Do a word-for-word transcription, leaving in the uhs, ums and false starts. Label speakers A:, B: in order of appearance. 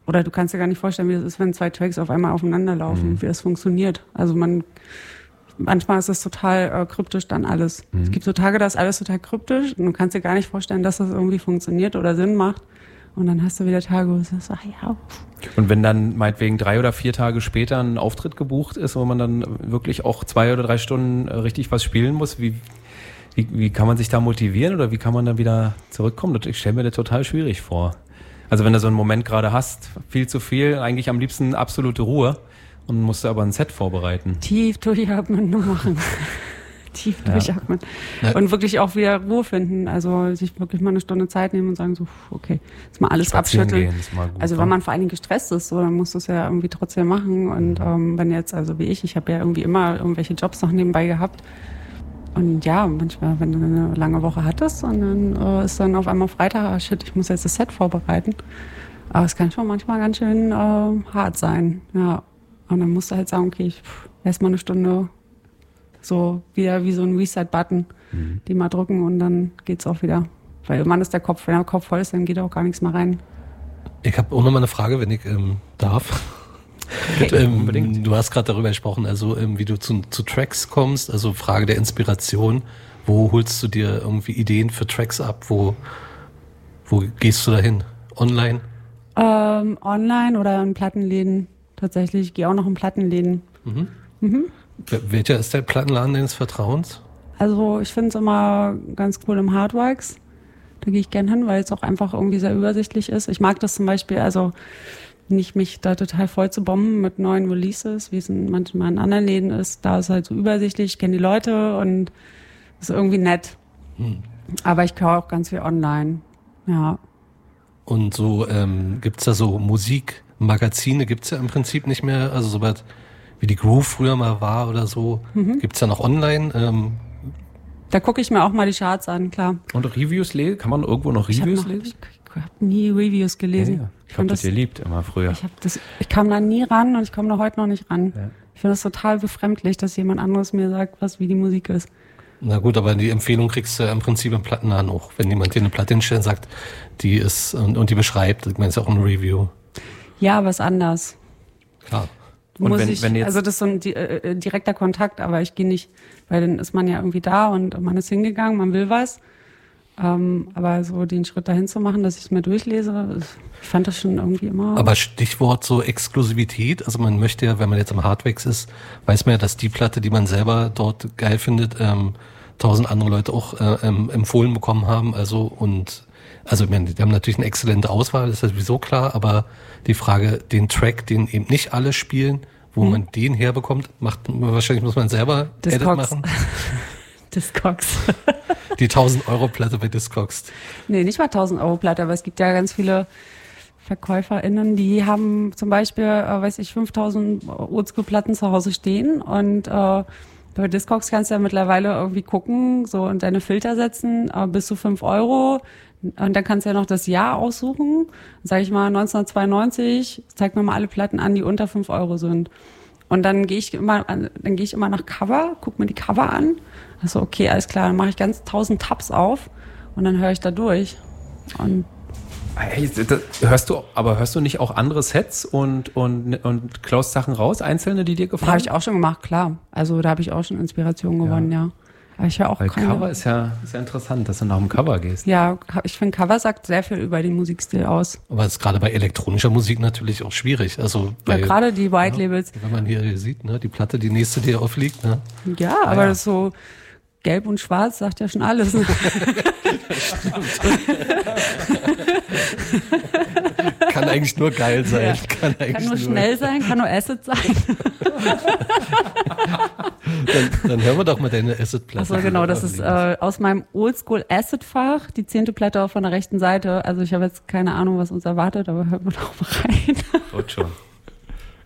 A: oder du kannst dir gar nicht vorstellen, wie das ist, wenn zwei Tracks auf einmal aufeinander laufen, mhm. wie das funktioniert. Also man, manchmal ist es total äh, kryptisch dann alles. Mhm. Es gibt so Tage, da ist alles total kryptisch und du kannst dir gar nicht vorstellen, dass das irgendwie funktioniert oder Sinn macht. Und dann hast du wieder Tage, wo du sagst, ach ja.
B: Und wenn dann meinetwegen drei oder vier Tage später ein Auftritt gebucht ist, wo man dann wirklich auch zwei oder drei Stunden richtig was spielen muss, wie, wie, wie kann man sich da motivieren oder wie kann man dann wieder zurückkommen? Ich stelle mir das total schwierig vor. Also wenn du so einen Moment gerade hast, viel zu viel, eigentlich am liebsten absolute Ruhe und musst du aber ein Set vorbereiten.
A: Tief durchatmen nur machen. Tief ja. durchatmen. Ja. Und wirklich auch wieder Ruhe finden. Also sich wirklich mal eine Stunde Zeit nehmen und sagen so, okay, jetzt mal alles
B: Spazieren
A: abschütteln.
B: Gehen, ist mal gut,
A: also wenn man vor allen Dingen gestresst ist, so, dann musst du es ja irgendwie trotzdem machen. Und ähm, wenn jetzt, also wie ich, ich habe ja irgendwie immer irgendwelche Jobs noch nebenbei gehabt. Und ja, manchmal, wenn du eine lange Woche hattest und dann äh, ist dann auf einmal Freitag, ah, shit, ich muss jetzt das Set vorbereiten. Aber es kann schon manchmal ganz schön äh, hart sein. Ja. Und dann musst du halt sagen, okay, ich erst mal eine Stunde so wieder wie so ein Reset-Button, mhm. die mal drücken und dann geht's auch wieder. Weil irgendwann ist der Kopf, wenn der Kopf voll ist, dann geht auch gar nichts mehr rein.
C: Ich habe auch noch mal eine Frage, wenn ich ähm, darf. Okay. ähm, Unbedingt. Du hast gerade darüber gesprochen, also ähm, wie du zu, zu Tracks kommst, also Frage der Inspiration. Wo holst du dir irgendwie Ideen für Tracks ab? Wo, wo gehst du dahin? Online?
A: Ähm, online oder in Plattenläden tatsächlich. Ich gehe auch noch in Plattenläden.
C: Mhm.
A: Mhm.
C: Welcher ist der Plattenladen deines Vertrauens?
A: Also ich finde es immer ganz cool im Hardworks. Da gehe ich gern hin, weil es auch einfach irgendwie sehr übersichtlich ist. Ich mag das zum Beispiel, also nicht mich da total voll zu bomben mit neuen Releases, wie es in manchmal in anderen Läden ist. Da ist halt so übersichtlich, ich kenne die Leute und ist irgendwie nett. Hm. Aber ich kaufe auch ganz viel online. Ja.
C: Und so ähm, gibt's da so Musikmagazine, gibt's ja im Prinzip nicht mehr, also soweit wie die Groove früher mal war oder so, mhm. gibt's ja noch online. Ähm,
A: da gucke ich mir auch mal die Charts an, klar.
B: Und Reviews lesen? Kann man irgendwo noch Reviews
A: ich noch,
B: lesen?
A: Ich, ich habe nie Reviews gelesen.
B: Ja, ja. Ich habe das, das ihr liebt immer früher.
A: Ich, hab das, ich kam da nie ran und ich komme da heute noch nicht ran. Ja. Ich finde das total befremdlich, dass jemand anderes mir sagt, was wie die Musik ist.
C: Na gut, aber die Empfehlung kriegst du ja im Prinzip im Plattenladen auch. Wenn jemand dir eine Platte hinstellt und sagt, die ist und, und die beschreibt, ich meine, ist ja auch ein Review.
A: Ja, aber ist anders.
C: Klar.
B: Und
A: muss
B: wenn,
A: ich,
B: wenn jetzt
A: also das ist so ein äh, direkter Kontakt, aber ich gehe nicht, weil dann ist man ja irgendwie da und man ist hingegangen, man will was. Ähm, aber so den Schritt dahin zu machen, dass ich es mir durchlese, ich fand das schon irgendwie immer...
C: Aber Stichwort so Exklusivität, also man möchte ja, wenn man jetzt am Hardwax ist, weiß man ja, dass die Platte, die man selber dort geil findet, ähm, tausend andere Leute auch äh, ähm, empfohlen bekommen haben, also und also ich meine, die haben natürlich eine exzellente Auswahl, das ist sowieso klar, aber die Frage, den Track, den eben nicht alle spielen, wo hm. man den herbekommt, macht wahrscheinlich muss man selber Edit machen.
A: Discogs.
C: Die tausend Euro Platte bei Discogs.
A: Nee, nicht mal tausend Euro Platte, aber es gibt ja ganz viele VerkäuferInnen, die haben zum Beispiel, äh, weiß ich, fünftausend Oldschool-Platten zu Hause stehen und äh, bei Discogs kannst du ja mittlerweile irgendwie gucken, so und deine Filter setzen, äh, bis zu fünf Euro. Und dann kannst du ja noch das Jahr aussuchen. Sag ich mal neunzehnhundertzweiundneunzig, zeig mir mal alle Platten an, die unter fünf Euro sind. Und dann gehe ich immer, dann gehe ich immer nach Cover, guck mir die Cover an. Also okay, alles klar, dann mache ich ganz tausend Tabs auf und dann höre ich da durch. Und
B: hey, das, hörst du, aber hörst du nicht auch andere Sets und und und klaust Sachen raus, einzelne, die dir gefallen?
A: Habe ich auch schon gemacht, klar. Also da habe ich auch schon Inspiration gewonnen, ja. ja. Aber ich höre auch
B: Weil
A: keine...
B: Cover ist ja, ist ja interessant, dass du nach dem Cover gehst.
A: Ja, ich finde, Cover sagt sehr viel über den Musikstil aus.
C: Aber es ist gerade bei elektronischer Musik natürlich auch schwierig. Also bei,
A: ja, gerade die White
C: ja,
A: Labels.
C: Wenn man hier sieht, ne, die Platte, die nächste, die aufliegt. Ne?
A: Ja, ah, aber ja. das ist so gelb und schwarz sagt ja schon alles.
C: Kann eigentlich nur geil sein.
A: Ja.
C: Kann, eigentlich
A: kann nur,
C: nur
A: schnell sein, kann nur Acid sein.
C: dann, dann hören wir doch mal deine Acid-Platte.
A: Achso, genau, das ist äh, aus meinem Oldschool-Acid-Fach, die zehnte Platte auf von der rechten Seite. Also ich habe jetzt keine Ahnung, was uns erwartet, aber hört man doch mal rein.
B: Gut schon.